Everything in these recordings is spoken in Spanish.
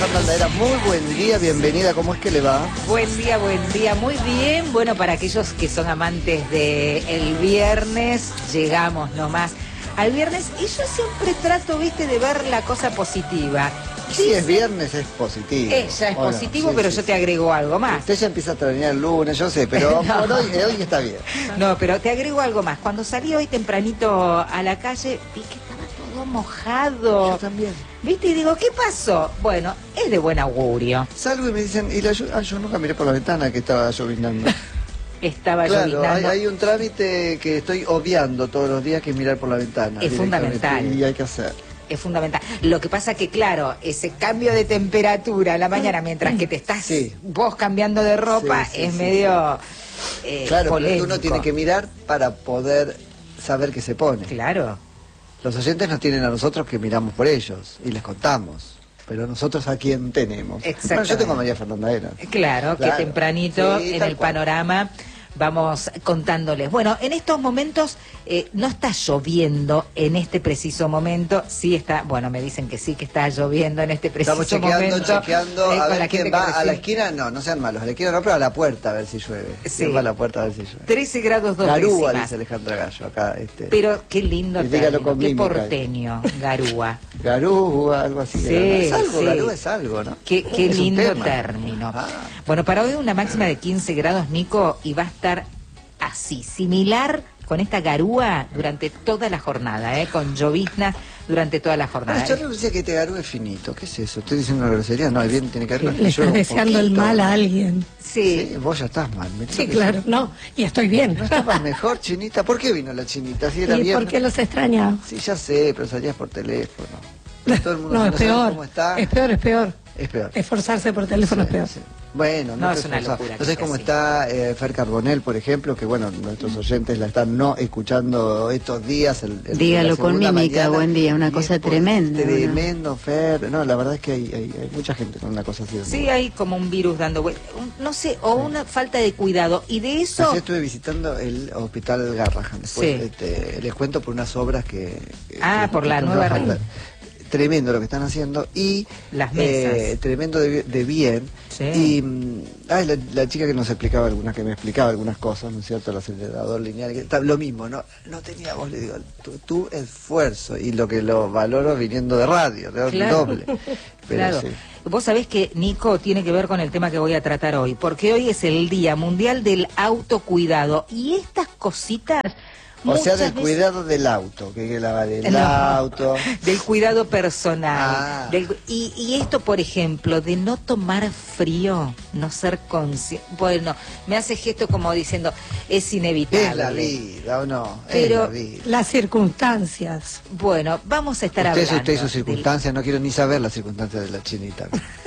Fernanda Era, muy buen día, bienvenida, ¿cómo es que le va? Buen día, muy bien. Bueno, para aquellos que son amantes del viernes, llegamos nomás al viernes y yo siempre trato, viste, de ver la cosa positiva. Si es viernes es positivo. Ya es positivo, sí, pero sí, yo te agrego algo más. Usted ya empieza a terminar el lunes, yo sé, pero no. Por hoy está bien. No, pero te agrego algo más. Cuando salí hoy tempranito a la calle, vi que estaba todo mojado. Yo también. ¿Viste? Y digo, ¿qué pasó? Bueno, es de buen augurio. Salgo y me dicen, yo nunca miré por la ventana que estaba llovinando. Estaba claro, llovinando. Hay un trámite que estoy obviando todos los días, que es mirar por la ventana. Es fundamental. Y hay que hacer. Es fundamental. Lo que pasa que, claro, ese cambio de temperatura a la mañana mientras que te estás vos cambiando de ropa es medio claro, polémico. pero uno tiene que mirar para poder saber qué se pone. Claro. Los oyentes nos tienen a nosotros que miramos por ellos y les contamos. Pero nosotros a quién tenemos. Bueno, yo tengo a María Fernanda Era. Claro, que tempranito en el panorama vamos contándoles. Bueno, en estos momentos no está lloviendo en este preciso momento. Sí está, bueno, me dicen que sí que está lloviendo en este preciso momento. Estamos chequeando, a ver quién va a la esquina. No sean malos, a la esquina no, pero a la puerta a ver si llueve. Sí. Va a la puerta a ver si llueve. 13 grados 2 décimas. Garúa, dice Alejandra Gallo, acá. Pero qué lindo término, qué mímica, porteño, Garúa. Garúa, algo así. Sí, es algo, sí. Garúa es algo, ¿no? Qué lindo término. Bueno, para hoy una máxima de 15 grados, Nico, y va a estar así, similar con esta garúa durante toda la jornada, con llovizna durante toda la jornada. Yo no decía que este garúa es finito, ¿qué es eso? ¿Estoy diciendo una grosería? No, bien tiene que ver con le estás deseando el mal a alguien. Sí, vos ya estás mal. Sí, claro, no, y estoy bien. ¿No estabas mejor, Chinita? ¿Por qué vino la Chinita? Si era bien. Porque los extrañaba. Sí, ya sé, pero salías por teléfono. Todo el mundo no, es peor. Cómo está. Es peor. Es peor. Esforzarse por teléfono es peor. Sí. Bueno, no es una locura. Entonces, ¿cómo está Fer Carbonell, por ejemplo? Que bueno, nuestros oyentes la están escuchando estos días. Dígalo con mímica, mañana, buen día, una cosa tremenda. Tremendo, Fer. No, la verdad es que hay mucha gente con una cosa así. Sí, hay como un virus dando vueltas. No sé, o una falta de cuidado. Y de eso... Yo estuve visitando el hospital Garrahan. Después les cuento por unas obras que por la nueva red. Tremendo lo que están haciendo y las mesas. Tremendo de bien. Sí. Y la chica que me explicaba algunas cosas, ¿no es cierto? El acelerador lineal, lo mismo, no teníamos, le digo, tu esfuerzo, y lo que lo valoro viniendo de radio, doble. Pero claro. Sí. Vos sabés que, Nico, tiene que ver con el tema que voy a tratar hoy, porque hoy es el Día Mundial del Autocuidado, y estas cositas... O sea, del cuidado del auto, que hay que lavar el auto. Del cuidado personal. Y esto, por ejemplo, de no tomar frío, no ser consciente. Bueno, me hace gesto como diciendo, es inevitable. Es la vida, ¿o no? Pero es la vida. Las circunstancias. Bueno, vamos a estar hablando. Usted y sus circunstancias, no quiero ni saber las circunstancias de la Chinita.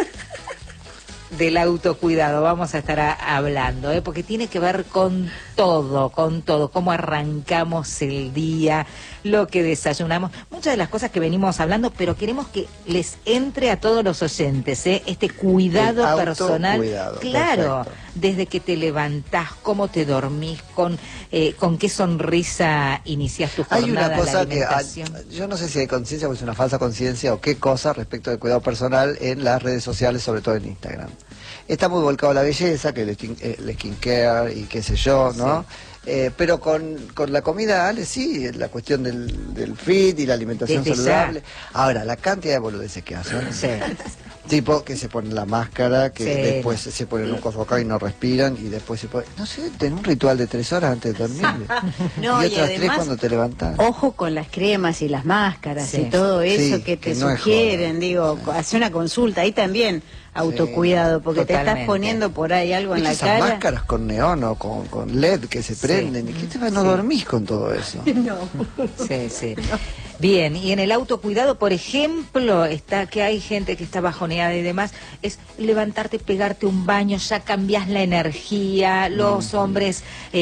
Del autocuidado vamos a estar hablando, porque tiene que ver con todo, cómo arrancamos el día, lo que desayunamos, muchas de las cosas que venimos hablando, pero queremos que les entre a todos los oyentes, este cuidado personal, claro, perfecto. Desde que te levantás, cómo te dormís, con qué sonrisa iniciás tu jornada. Hay una cosa que yo no sé si hay conciencia o es una falsa conciencia o qué cosa respecto del cuidado personal en las redes sociales, sobre todo en Instagram. Está muy volcado la belleza, que el skincare y qué sé yo, ¿no? Sí. Pero con la comida, sí, la cuestión del fit y la alimentación saludable. Ahora, la cantidad de boludeces que hacen. Sí. Tipo que se ponen la máscara, que después se ponen un cofocado y no respiran, y después se ponen... No sé, ten un ritual de 3 horas antes de dormir. No, y otras 3 cuando te levantás. Ojo con las cremas y las máscaras y todo eso que te sugieren, digo, hace una consulta, ahí también autocuidado, porque te estás poniendo por ahí algo en la cara. Esas máscaras con neón o con LED que se prenden, ¿y qué te va? No dormís con todo eso. No. Sí. Bien, y en el autocuidado, por ejemplo, está que hay gente que está bajoneada y demás, es levantarte, pegarte un baño, ya cambiás la energía, los hombres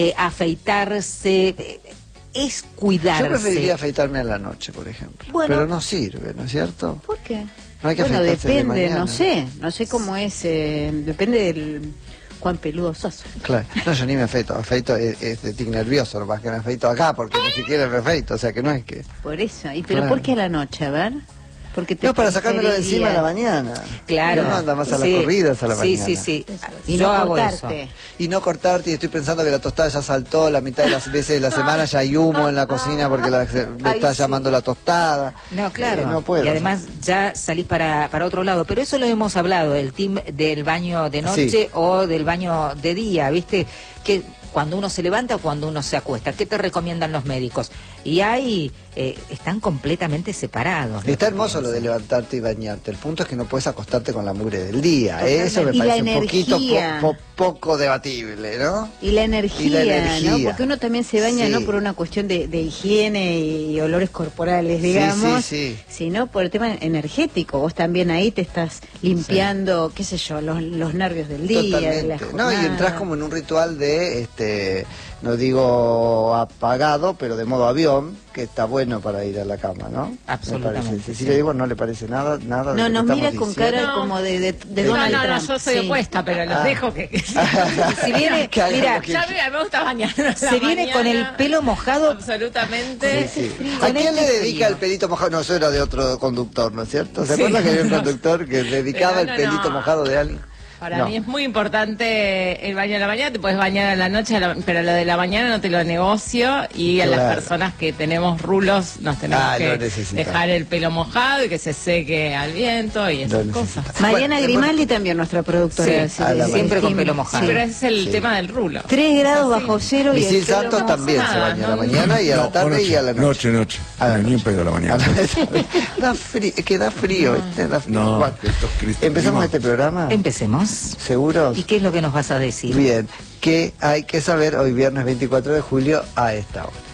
afeitarse, es cuidarse. Yo preferiría afeitarme a la noche, por ejemplo, pero no sirve, ¿no es cierto? ¿Por qué? No hay que depende, no sé cómo es, depende del... cuán peludo sos. Claro, no, yo ni me afeito es de tic nervioso, más que me afeito acá, porque ni siquiera me afeito, o sea que no es que... Por eso, pero ¿por qué a la noche? A ver. Porque no, para sacármelo de encima a la mañana. Claro. No anda más a las corridas a la mañana. Sí. Y yo no hago cortarte. eso. Y no cortarte, y estoy pensando que la tostada ya saltó, la mitad de las veces de la semana ya hay humo en la cocina porque me está llamando la tostada. No, claro. No puedo. Y además ya salís para otro lado. Pero eso lo hemos hablado, el team del baño de noche o del baño de día, ¿viste? Que cuando uno se levanta o cuando uno se acuesta, ¿qué te recomiendan los médicos? Y ahí están completamente separados. Está hermoso lo de levantarte y bañarte. El punto es que no puedes acostarte con la mugre del día. Eso me parece un poquito poco debatible, ¿no? Y la energía, ¿no? Porque uno también se baña no por una cuestión de higiene y olores corporales, digamos, sino por el tema energético. Vos también ahí te estás limpiando, qué sé yo, los nervios del día, de la jornada. No, y entras como en un ritual de no digo apagado, pero de modo avión, que está bueno para ir a la cama, ¿no? Absolutamente. Si le digo, no le parece nada no, de nos mira con cara no. como de Donald Trump. No, yo soy opuesta, pero los dejo que... Si viene, mira, ya me gusta bañar. Se viene con el pelo mojado. Absolutamente. ¿A quién le dedica el pelito mojado? No, eso era de otro conductor, ¿no es cierto? ¿Se acuerda que había un conductor que dedicaba el pelito mojado de alguien? Para mí es muy importante el baño de la mañana, te puedes bañar a la noche, pero lo de la mañana no te lo negocio, y a las personas que tenemos rulos nos tenemos que dejar el pelo mojado y que se seque al viento y esas cosas. Mariana Grimaldi también, nuestra productora. Siempre con pelo mojado. Pero ese es el tema del rulo. 3 grados bajo cero. Y Sil Santos también se baña a la mañana y a la tarde y a la noche. Noche. Ni un pedo a la mañana. Da frío. No, bueno, ¿empezamos este programa? Empecemos. ¿Seguros? ¿Y qué es lo que nos vas a decir? Bien, ¿qué hay que saber hoy viernes 24 de julio a esta hora?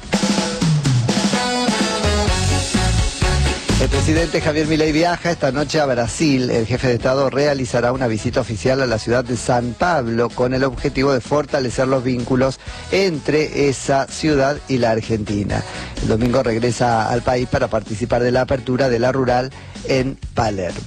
El presidente Javier Milei viaja esta noche a Brasil. El jefe de Estado realizará una visita oficial a la ciudad de San Pablo con el objetivo de fortalecer los vínculos entre esa ciudad y la Argentina. El domingo regresa al país para participar de la apertura de la rural en Palermo.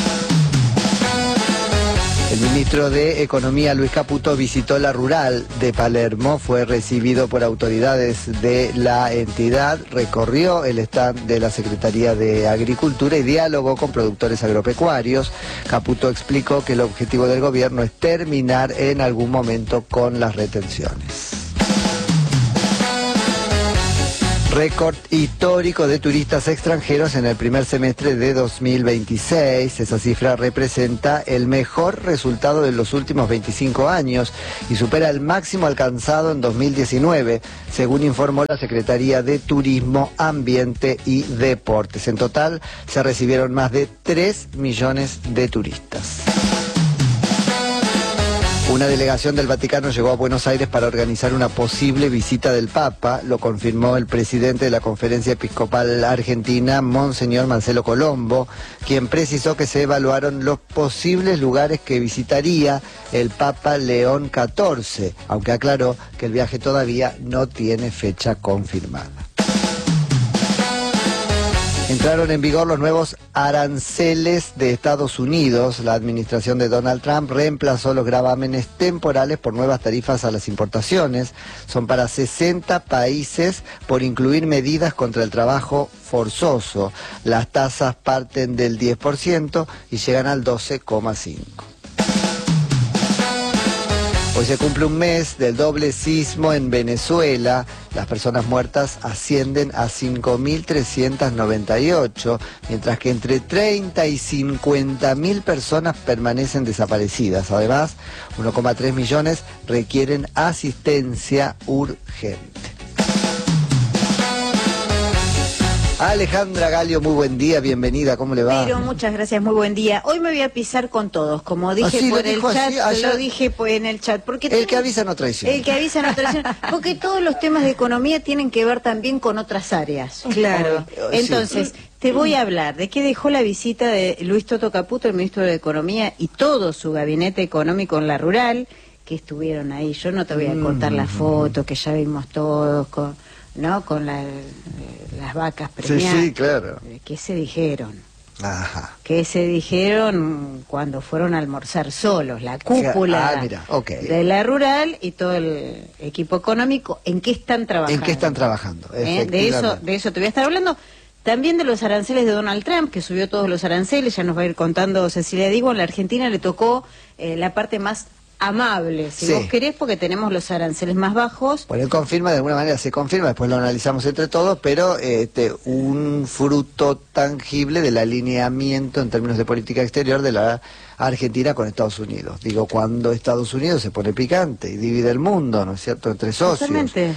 El ministro de Economía, Luis Caputo, visitó la rural de Palermo, fue recibido por autoridades de la entidad, recorrió el stand de la Secretaría de Agricultura y dialogó con productores agropecuarios. Caputo explicó que el objetivo del gobierno es terminar en algún momento con las retenciones. Récord histórico de turistas extranjeros en el primer semestre de 2026. Esa cifra representa el mejor resultado de los últimos 25 años y supera el máximo alcanzado en 2019, según informó la Secretaría de Turismo, Ambiente y Deportes. En total se recibieron más de 3 millones de turistas. Una delegación del Vaticano llegó a Buenos Aires para organizar una posible visita del Papa, lo confirmó el presidente de la Conferencia Episcopal Argentina, Monseñor Marcelo Colombo, quien precisó que se evaluaron los posibles lugares que visitaría el Papa León XIV, aunque aclaró que el viaje todavía no tiene fecha confirmada. Entraron en vigor los nuevos aranceles de Estados Unidos. La administración de Donald Trump reemplazó los gravámenes temporales por nuevas tarifas a las importaciones. Son para 60 países por incluir medidas contra el trabajo forzoso. Las tasas parten del 10% y llegan al 12,5%. Hoy se cumple un mes del doble sismo en Venezuela. Las personas muertas ascienden a 5.398, mientras que entre 30 y 50.000 personas permanecen desaparecidas. Además, 1,3 millones requieren asistencia urgente. Alejandra Galio, muy buen día, bienvenida, ¿cómo le va? Pero muchas gracias, muy buen día. Hoy me voy a pisar con todos, como dije por el chat, lo dije en el chat. Porque el que avisa no traiciona. El que avisa no traiciona, porque todos los temas de economía tienen que ver también con otras áreas. Claro. Entonces, te voy a hablar de qué dejó la visita de Luis Toto Caputo, el ministro de Economía, y todo su gabinete económico en la rural, que estuvieron ahí. Yo no te voy a contar la foto que ya vimos todos con las vacas premiadas. Sí, claro. ¿Qué se dijeron? Ajá. ¿Qué se dijeron cuando fueron a almorzar solos? La cúpula de la rural y todo el equipo económico. ¿En qué están trabajando? ¿En qué están trabajando? De eso te voy a estar hablando. También de los aranceles de Donald Trump, que subió todos los aranceles, ya nos va a ir contando Cecilia Digo. En la Argentina le tocó la parte más amable, si vos querés, porque tenemos los aranceles más bajos. Bueno, él confirma, de alguna manera se confirma, después lo analizamos entre todos, pero un fruto tangible del alineamiento en términos de política exterior de la Argentina con Estados Unidos. Digo, cuando Estados Unidos se pone picante y divide el mundo, ¿no es cierto?, entre socios.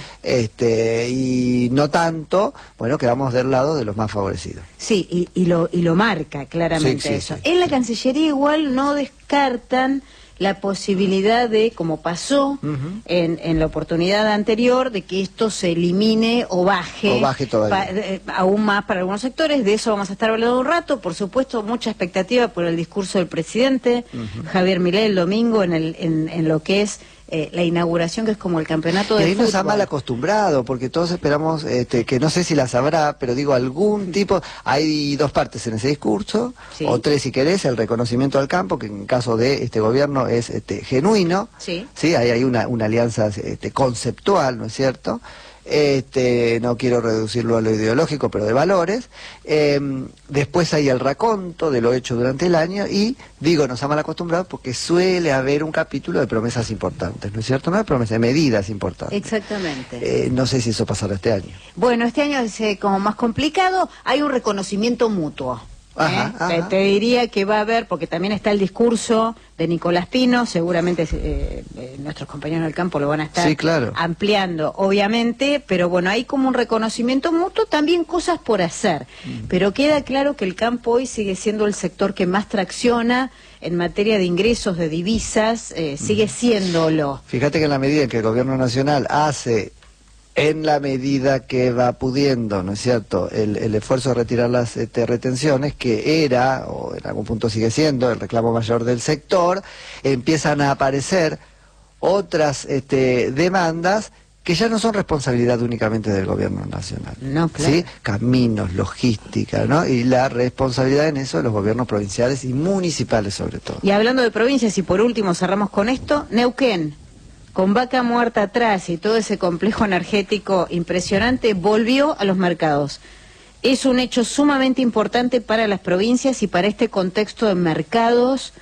Y no tanto, bueno, quedamos del lado de los más favorecidos. Sí, y lo marca claramente eso. En la Cancillería igual no descartan la posibilidad de, como pasó en la oportunidad anterior, de que esto se elimine o baje aún más para algunos sectores. De eso vamos a estar hablando un rato. Por supuesto, mucha expectativa por el discurso del presidente Javier Milei el domingo en lo que es la inauguración, que es como el campeonato de fútbol. Y ahí nos ha mal acostumbrado, porque todos esperamos, que no sé si las habrá, pero digo, algún tipo, hay dos partes en ese discurso, o tres si querés, el reconocimiento al campo, que en caso de este gobierno es genuino, sí, hay una alianza conceptual, ¿no es cierto?, no quiero reducirlo a lo ideológico, pero de valores. Después hay el raconto de lo hecho durante el año y, digo, nos ha mal acostumbrado porque suele haber un capítulo de promesas importantes, ¿no es cierto? No de promesas, de medidas importantes. Exactamente. No sé si eso pasará este año. Bueno, este año es como más complicado, hay un reconocimiento mutuo. Te diría que va a haber, porque también está el discurso de Nicolás Pino, seguramente nuestros compañeros del campo lo van a estar ampliando, obviamente, pero bueno, hay como un reconocimiento mutuo, también cosas por hacer, pero queda claro que el campo hoy sigue siendo el sector que más tracciona en materia de ingresos, de divisas, sigue siéndolo. Fíjate que en la medida en que el gobierno nacional hace, en la medida que va pudiendo, ¿no es cierto?, el esfuerzo de retirar las retenciones, que era, o en algún punto sigue siendo, el reclamo mayor del sector, empiezan a aparecer otras demandas que ya no son responsabilidad únicamente del gobierno nacional. No, claro. ¿Sí? Caminos, logística, ¿no? Y la responsabilidad en eso de los gobiernos provinciales y municipales sobre todo. Y hablando de provincias, y por último cerramos con esto, Neuquén, con Vaca Muerta atrás y todo ese complejo energético impresionante, volvió a los mercados. Es un hecho sumamente importante para las provincias y para este contexto de mercados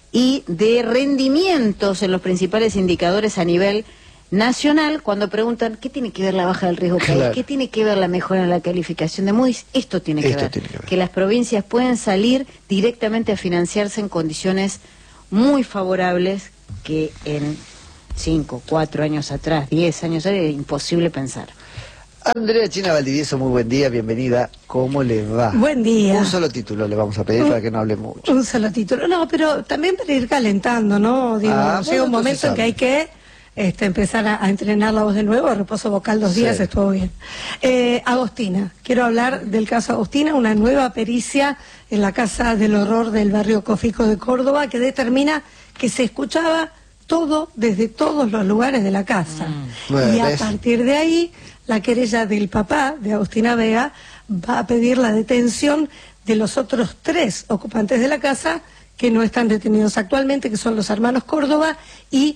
y de rendimientos en los principales indicadores a nivel nacional. Cuando preguntan, ¿qué tiene que ver la baja del riesgo país? ¿Qué tiene que ver la mejora en la calificación de Moody's? Esto tiene que ver. Que las provincias pueden salir directamente a financiarse en condiciones muy favorables que en 5, 4 años atrás, 10 años atrás, era imposible pensar. Andrea China Valdivieso, muy buen día, bienvenida. ¿Cómo le va? Buen día. Un solo título le vamos a pedir para que no hable mucho. Un solo título. No, pero también para ir calentando, ¿no? Digo, llega un momento en que hay que empezar a entrenar la voz de nuevo, reposo vocal 2 días, estuvo bien. Agostina, quiero hablar del caso Agostina, una nueva pericia en la Casa del Horror del barrio Cofico de Córdoba que determina que se escuchaba todo desde todos los lugares de la casa. Y a partir de ahí, la querella del papá de Agustina Vega va a pedir la detención de los otros 3 ocupantes de la casa que no están detenidos actualmente, que son los hermanos Córdoba y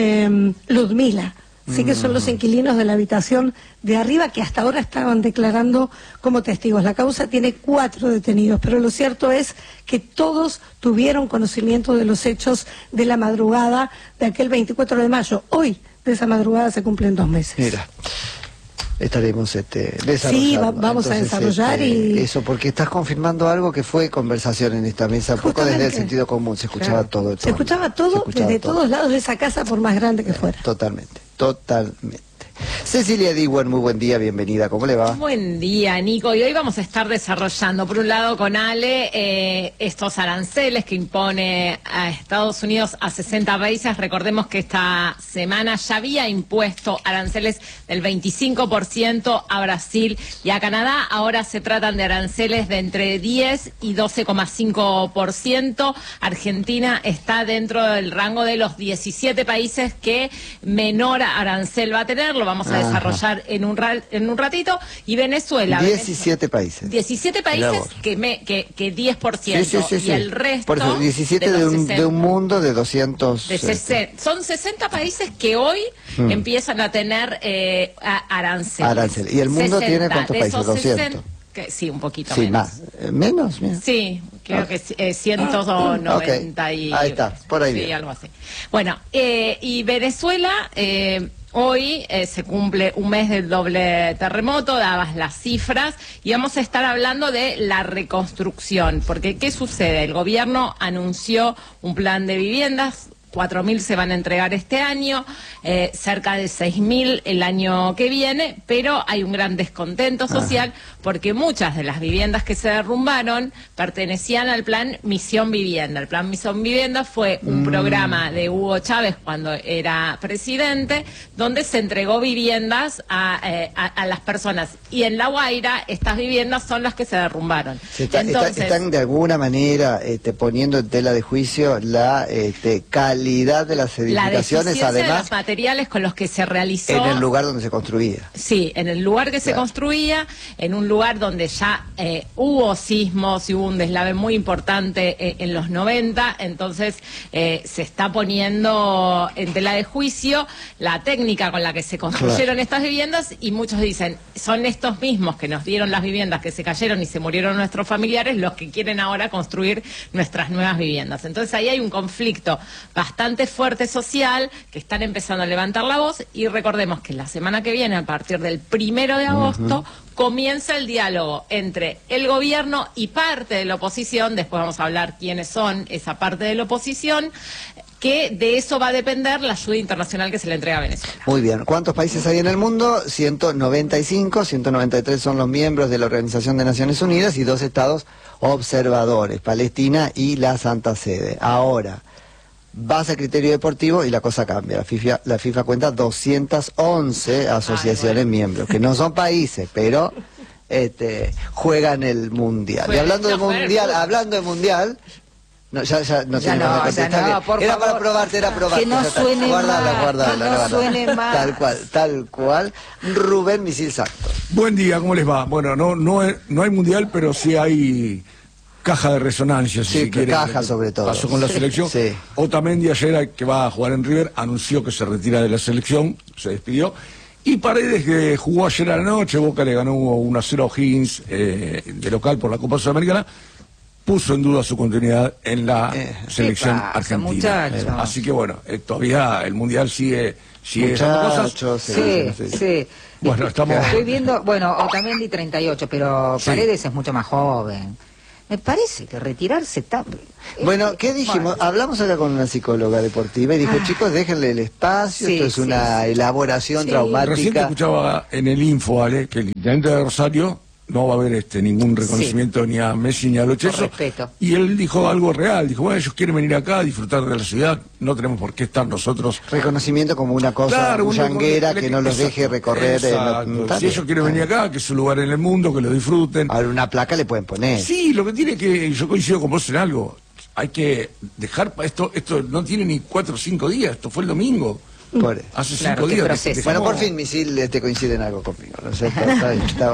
Ludmila. Sí, que son los inquilinos de la habitación de arriba, que hasta ahora estaban declarando como testigos. La causa tiene 4 detenidos, pero lo cierto es que todos tuvieron conocimiento de los hechos de la madrugada de aquel 24 de mayo. Hoy, de esa madrugada, se cumplen 2 meses. Mira, estaremos desarrollando. Sí, vamos a desarrollar eso, porque estás confirmando algo que fue conversación en esta mesa, un poco desde el sentido común, se escuchaba todo. Se escuchaba todo desde todos lados de esa casa, por más grande que fuera. Totalmente. Cecilia Diwan, muy buen día, bienvenida, ¿cómo le va? Buen día, Nico, y hoy vamos a estar desarrollando, por un lado con Ale, estos aranceles que impone a Estados Unidos a 60 países. Recordemos que esta semana ya había impuesto aranceles del 25% a Brasil y a Canadá. Ahora se tratan de aranceles de entre 10 y 12,5%. Argentina está dentro del rango de los 17 países que menor arancel va a tener. Lo vamos a desarrollar en un ratito. Y Venezuela. 17 países. 17 países que 10%. Y el resto. Por eso, 17 de un mundo de 200. Son 60 países que hoy empiezan a tener arancel. ¿Y el mundo 60, tiene cuántos países? 200. Sí, un poquito menos. ¿Menos? Sí, creo que 190 y... Ahí está, por ahí. Sí, algo así. Bueno, y Venezuela... Hoy se cumple un mes del doble terremoto, dadas las cifras, y vamos a estar hablando de la reconstrucción, porque ¿qué sucede? El gobierno anunció un plan de viviendas, 4.000 se van a entregar este año, cerca de 6.000 el año que viene, pero hay un gran descontento social porque muchas de las viviendas que se derrumbaron pertenecían al plan Misión Vivienda. El plan Misión Vivienda fue un programa de Hugo Chávez cuando era presidente, donde se entregó viviendas a las personas. Y en La Guaira estas viviendas son las que se derrumbaron. Están de alguna manera poniendo en tela de juicio la calidad de las edificaciones, la además de los materiales con los que se realizó en el lugar donde se construía. Sí, en el lugar que se construía, en un lugar donde ya hubo sismos y hubo un deslave muy importante en los 90, entonces se está poniendo en tela de juicio la técnica con la que se construyeron estas viviendas, y muchos dicen, son estos mismos que nos dieron las viviendas que se cayeron y se murieron nuestros familiares los que quieren ahora construir nuestras nuevas viviendas. Entonces ahí hay un conflicto bastante fuerte social, que están empezando a levantar la voz, y recordemos que la semana que viene, a partir del 1 de agosto, comienza el diálogo entre el gobierno y parte de la oposición. Después vamos a hablar quiénes son esa parte de la oposición, que de eso va a depender la ayuda internacional que se le entrega a Venezuela. Muy bien. ¿Cuántos países hay en el mundo? 195, 193 son los miembros de la Organización de Naciones Unidas y 2 estados observadores, Palestina y la Santa Sede. Ahora, vas a criterio deportivo y la cosa cambia. La FIFA cuenta 211 asociaciones miembros, que no son países, pero juegan el mundial. Y hablando de mundial, no, ya no tenemos que contestar. Era para probarte, Que no suene guardala. Suene mal. Tal cual. Rubén Misil Santos. Buen día, ¿cómo les va? Bueno, no hay mundial, pero sí hay caja de resonancia, si se quiere. Caja sobre todo. Pasó con la selección. Sí. Otamendi ayer, que va a jugar en River, anunció que se retira de la selección, se despidió. Y Paredes, que jugó ayer a la noche, Boca le ganó 1-0 a O'Higgins de local por la Copa Sudamericana, puso en duda su continuidad en la selección argentina. Así que bueno, todavía el Mundial sigue esas cosas. Sí. Bueno, estoy viendo, Otamendi 38, pero Paredes es mucho más joven. Me parece que retirarse está... Bueno, ¿qué dijimos? Hablamos acá con una psicóloga deportiva y dijo, chicos, déjenle el espacio, esto es una elaboración traumática. Recién escuchaba en el Info, Ale, que el intendente de Rosario no va a haber ningún reconocimiento ni a Messi ni a Lo Celso. Y él dijo algo real, dijo, bueno, ellos quieren venir acá a disfrutar de la ciudad, no tenemos por qué estar nosotros. Reconocimiento como una cosa bullanguera que no los deje recorrer. Si ellos quieren venir acá, que es su lugar en el mundo, que lo disfruten. A una placa le pueden poner. Sí, lo que tiene que, yo coincido con vos en algo, hay que dejar, esto no tiene ni 4 o 5 días, esto fue el domingo. Hace 5 días. Bueno, por fin Misil coincide en algo conmigo. No sé, está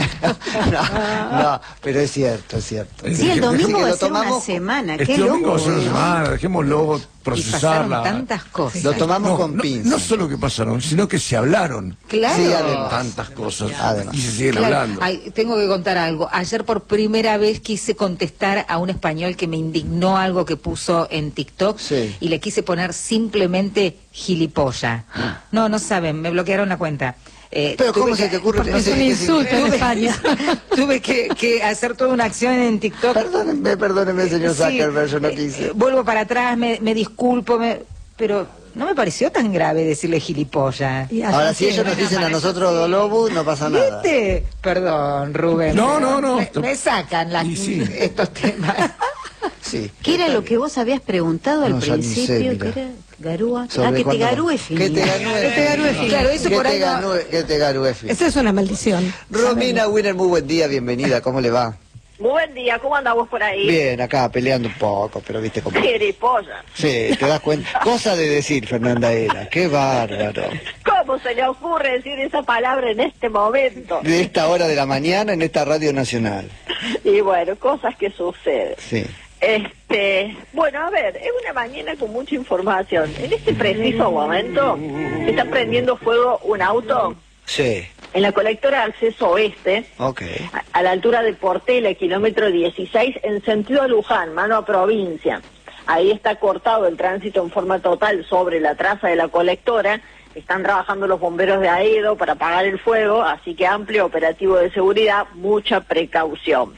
no, pero es cierto. Sí, el domingo va a ser una semana. Qué loco. Domingo va a ser una semana, dejémoslo procesarla. Tantas cosas. Lo tomamos con pinzas. No solo que pasaron, sino que se hablaron. Claro. Sí, además. Tantas cosas. Además. Y se siguen hablando. Tengo que contar algo. Ayer por primera vez quise contestar a un español que me indignó algo que puso en TikTok y le quise poner simplemente gilipollas. No saben, me bloquearon la cuenta. Pero ¿cómo se te ocurre? Es un insulto en España. Tuve que hacer toda una acción en TikTok. Perdóneme, señor Zuckerberg, yo no quise. Vuelvo para atrás, me disculpo, pero no me pareció tan grave decirle gilipollas. Ahora, si ellos nos dicen a nosotros Dolobus, no pasa nada. ¿Viste? Perdón, Rubén. No. Me sacan estos temas. ¿Qué era lo que vos habías preguntado al principio? ¿Qué era? Garúa. Que te garúe Que te garúe. Claro, eso por ahí. Que te garúe. Esa es una maldición. Romina Winner, muy buen día, bienvenida, ¿cómo le va? Muy buen día, ¿cómo andás vos por ahí? Bien, acá peleando un poco, pero viste cómo... Gilipollas. Sí, te das cuenta. Cosa de decir, Fernanda Era, qué bárbaro. ¿Cómo se le ocurre decir esa palabra en este momento? De esta hora de la mañana en esta Radio Nacional. Y bueno, cosas que suceden. Sí. Bueno, a ver, es una mañana con mucha información. En este preciso momento está prendiendo fuego un auto. Sí. En la colectora de acceso oeste, a la altura de Portela, kilómetro 16, en sentido Luján, mano a provincia. Ahí está cortado el tránsito en forma total sobre la traza de la colectora. Están trabajando los bomberos de AEDO para apagar el fuego, así que amplio operativo de seguridad, mucha precaución.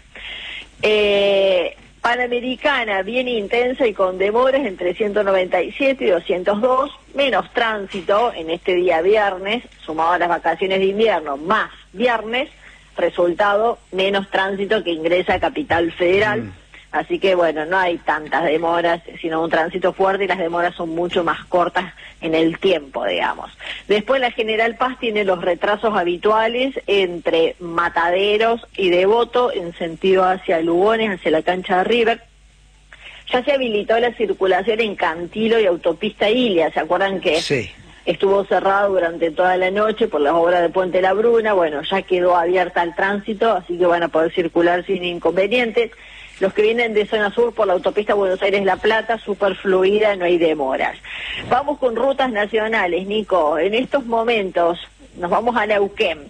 Panamericana, bien intensa y con demoras entre 197 y 202, menos tránsito en este día viernes, sumado a las vacaciones de invierno, más viernes, resultado, menos tránsito que ingresa a Capital Federal. Así que bueno, no hay tantas demoras, sino un tránsito fuerte y las demoras son mucho más cortas en el tiempo, digamos. Después la General Paz tiene los retrasos habituales entre Mataderos y Devoto en sentido hacia Lugones, hacia la cancha de River. Ya se habilitó la circulación en Cantilo y Autopista Ilia, ¿se acuerdan que estuvo cerrado durante toda la noche por las obras de Puente La Bruna? Bueno, ya quedó abierta al tránsito, así que van a poder circular sin inconvenientes. Los que vienen de zona sur por la autopista Buenos Aires-La Plata, súper fluida, no hay demoras. Vamos con rutas nacionales, Nico. En estos momentos nos vamos a Neuquén.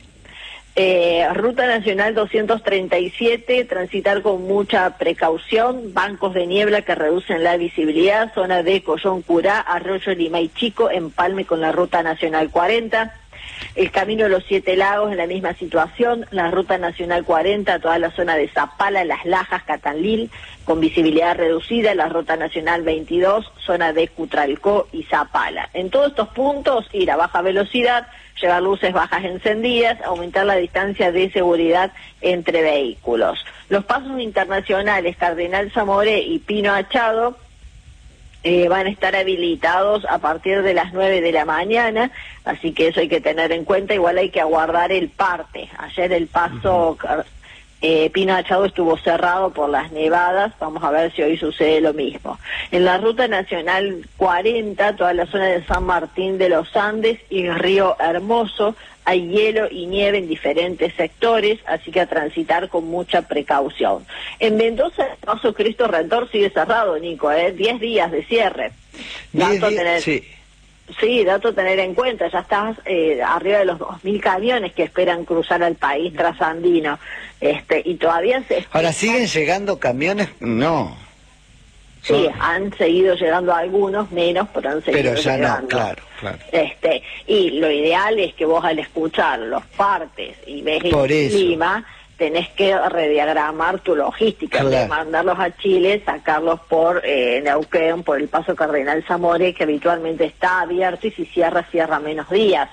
Ruta Nacional 237, transitar con mucha precaución, bancos de niebla que reducen la visibilidad, zona de Collón Curá, Arroyo Limay Chico, empalme con la Ruta Nacional 40. El Camino de los Siete Lagos en la misma situación, la Ruta Nacional 40, toda la zona de Zapala, Las Lajas, Catanlil, con visibilidad reducida, la Ruta Nacional 22, zona de Cutralcó y Zapala. En todos estos puntos, ir a baja velocidad, llevar luces bajas encendidas, aumentar la distancia de seguridad entre vehículos. Los pasos internacionales Cardenal Zamoré y Pino Achado van a estar habilitados a partir de las 9 de la mañana, así que eso hay que tener en cuenta. Igual hay que aguardar el parte. Ayer el paso Pino Achado estuvo cerrado por las nevadas, vamos a ver si hoy sucede lo mismo. En la Ruta Nacional 40, toda la zona de San Martín de los Andes y Río Hermoso, hay hielo y nieve en diferentes sectores, así que a transitar con mucha precaución. En Mendoza, el paso Cristo Redentor sigue cerrado, Nico, 10 días de cierre. Sí, dato a tener en cuenta, ya estás arriba de los 2.000 camiones que esperan cruzar al país trasandino, y todavía se... Ahora, ¿siguen llegando camiones? No. Sí, han seguido llegando algunos, menos, pero han seguido llegando. Pero ya no, claro. Y lo ideal es que vos al escuchar los partes y ves el clima, tenés que rediagramar tu logística, de mandarlos a Chile, sacarlos por Neuquén, por el paso Cardenal Zamoré, que habitualmente está abierto y si cierra menos días.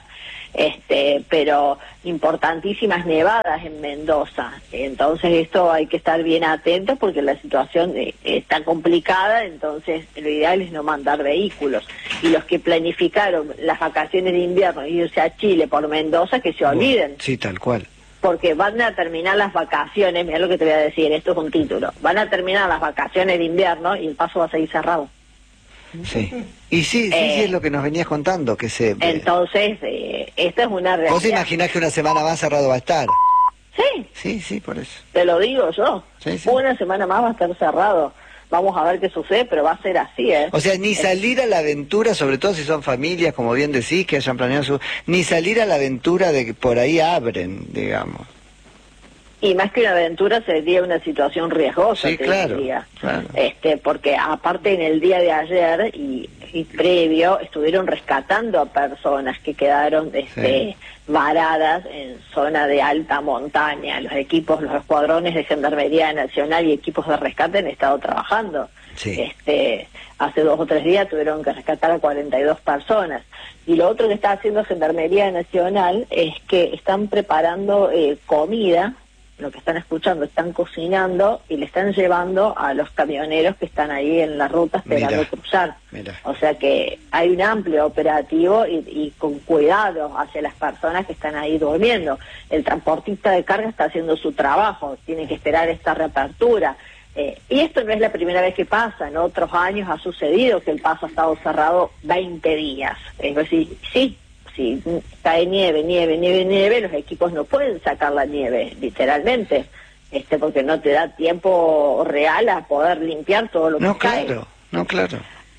Pero importantísimas nevadas en Mendoza, entonces esto hay que estar bien atentos porque la situación está complicada, entonces lo ideal es no mandar vehículos, y los que planificaron las vacaciones de invierno irse a Chile por Mendoza, que se olviden. Sí, tal cual. Porque van a terminar las vacaciones, mira lo que te voy a decir, esto es un título, van a terminar las vacaciones de invierno y el paso va a seguir cerrado. Sí. Y sí, es lo que nos venías contando, que se... Entonces, esta es una realidad. ¿Vos imaginás que una semana más cerrado va a estar? Sí. Sí, por eso. Te lo digo yo. Sí. Una semana más va a estar cerrado. Vamos a ver qué sucede, pero va a ser así, O sea, ni salir a la aventura, sobre todo si son familias, como bien decís, que hayan planeado ni salir a la aventura de que por ahí abren, digamos. Y más que una aventura sería una situación riesgosa, sí, claro. Porque aparte en el día de ayer y previo estuvieron rescatando a personas que quedaron varadas en zona de alta montaña. Los escuadrones de Gendarmería Nacional y equipos de rescate han estado trabajando. Sí. Hace 2 o 3 días tuvieron que rescatar a 42 personas. Y lo otro que está haciendo Gendarmería Nacional es que están preparando comida. Lo que están escuchando, están cocinando y le están llevando a los camioneros que están ahí en la ruta esperando cruzar. O sea que hay un amplio operativo y con cuidado hacia las personas que están ahí durmiendo. El transportista de carga está haciendo su trabajo, tiene que esperar esta reapertura. Y esto no es la primera vez que pasa, en otros años ha sucedido que el paso ha estado cerrado 20 días. Es decir, si cae nieve, los equipos no pueden sacar la nieve, literalmente, porque no te da tiempo real a poder limpiar todo lo que cae. No, claro.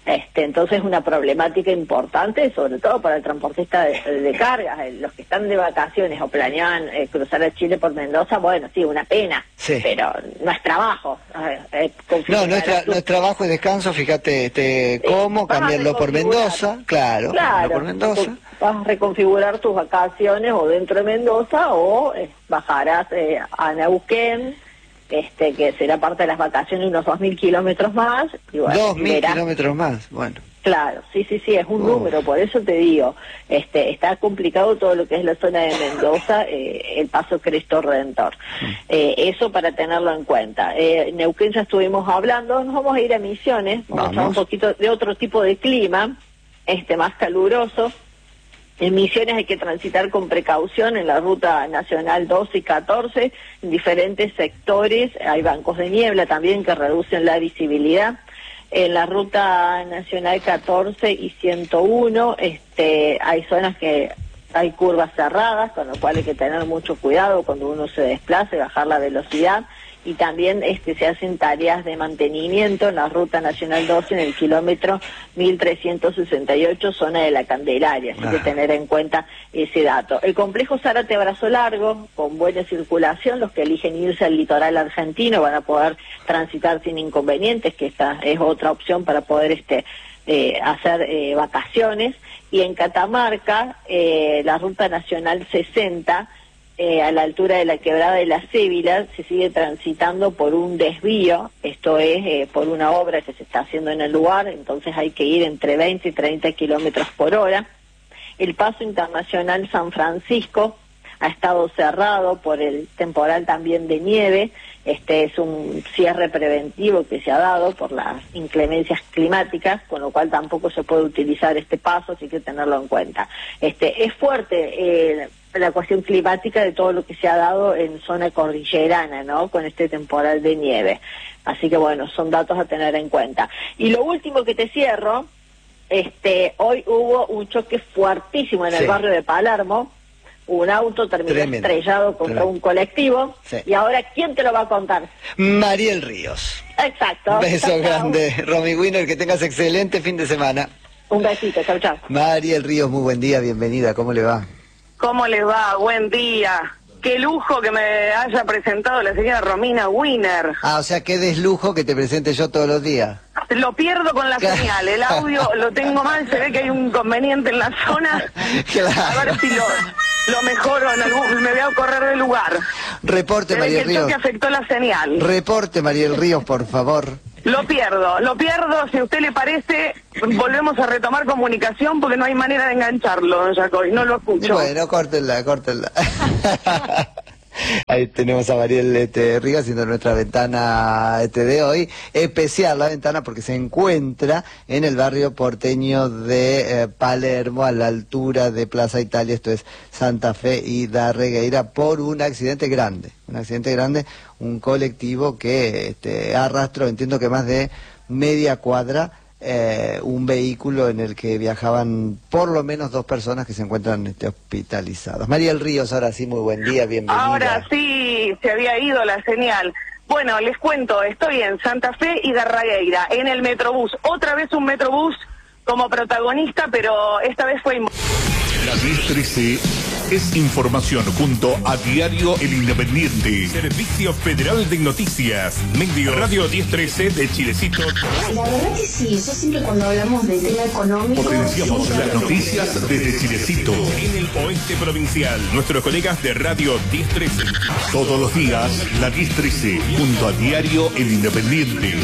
Entonces es una problemática importante, sobre todo para el transportista de cargas. Los que están de vacaciones o planean cruzar a Chile por Mendoza, bueno, sí, una pena, pero no es trabajo. No es trabajo, es descanso, fíjate cómo cambiarlo por Mendoza, claro, por Mendoza. Vas a reconfigurar tus vacaciones o dentro de Mendoza o bajarás a Neuquén, que será parte de las vacaciones unos 2.000 kilómetros más. Y bueno, 2.000 kilómetros más, bueno. Claro, sí, es un número, por eso te digo, está complicado todo lo que es la zona de Mendoza, el paso Cristo Redentor. Eso para tenerlo en cuenta. Neuquén ya estuvimos hablando, nos vamos a ir a Misiones, vamos a hablar un poquito de otro tipo de clima, más caluroso. En Misiones hay que transitar con precaución en la ruta nacional 12 y 14, en diferentes sectores, hay bancos de niebla también que reducen la visibilidad. En la ruta nacional 14 y 101 hay zonas que hay curvas cerradas, con lo cual hay que tener mucho cuidado cuando uno se desplace, bajar la velocidad. Y también se hacen tareas de mantenimiento en la ruta nacional 12 en el kilómetro 1368, zona de la Candelaria, así que tener en cuenta ese dato. El complejo Zárate Brazo Largo, con buena circulación, los que eligen irse al litoral argentino van a poder transitar sin inconvenientes, que esta es otra opción para poder hacer vacaciones. Y en Catamarca, la ruta nacional 60, a la altura de la quebrada de la Cébila, se sigue transitando por un desvío, esto es por una obra que se está haciendo en el lugar, entonces hay que ir entre 20 y 30 kilómetros por hora. El paso internacional San Francisco ha estado cerrado por el temporal también de nieve. Es un cierre preventivo que se ha dado por las inclemencias climáticas, con lo cual tampoco se puede utilizar este paso, así que tenerlo en cuenta. Es fuerte la cuestión climática de todo lo que se ha dado en zona cordillerana, ¿no?, con este temporal de nieve. Así que bueno, son datos a tener en cuenta. Y lo último que te cierro, hoy hubo un choque fuertísimo en el barrio de Palermo. Un auto terminó estrellado contra un colectivo. Y ahora, ¿quién te lo va a contar? Mariel Ríos. Exacto. Beso grande, Romy Wiener, que tengas excelente fin de semana. Un besito, chau, chau. Mariel Ríos, muy buen día, bienvenida, ¿cómo le va? ¿Cómo le va? Buen día. Qué lujo que me haya presentado la señora Romina Wiener. O sea, qué deslujo que te presente yo todos los días. Lo pierdo con la señal, el audio lo tengo mal, se ve que hay un inconveniente en la zona. A ver si lo mejoro, me voy a correr del lugar. Reporte, Mariel Ríos. El choque afectó la señal. Reporte, Mariel Ríos, por favor. Lo pierdo. Si a usted le parece, volvemos a retomar comunicación porque no hay manera de engancharlo, don Jacoy, no lo escucho. Bueno, córtenla. Ahí tenemos a Mariel Ríos haciendo nuestra ventana de hoy, especial la ventana porque se encuentra en el barrio porteño de Palermo, a la altura de Plaza Italia, esto es Santa Fe y Darregueira, por un accidente grande, un colectivo que arrastró, entiendo que más de media cuadra, un vehículo en el que viajaban por lo menos 2 personas que se encuentran hospitalizadas. Mariel Ríos, ahora sí, muy buen día, bienvenida. Ahora sí, se había ido la señal. Bueno, les cuento, estoy en Santa Fe y Darregueira, en el Metrobús. Otra vez un Metrobús como protagonista, pero esta vez fue... La 1013 es información junto a Diario El Independiente, Servicio Federal de Noticias, Medio Radio 1013 de Chilecito. La verdad que sí, eso siempre cuando hablamos del tema económico... Potenciamos las noticias desde Chilecito, en el oeste provincial. Nuestros colegas de Radio 1013. Todos los días, la 1013, junto a Diario El Independiente.